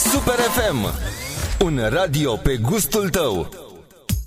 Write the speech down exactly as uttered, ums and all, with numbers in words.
Super F M, un radio pe gustul tău.